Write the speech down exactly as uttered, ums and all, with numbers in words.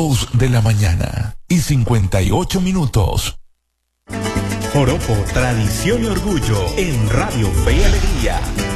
Dos de la mañana y cincuenta y ocho minutos. Joropo, tradición y orgullo en Radio Fe y Alegría.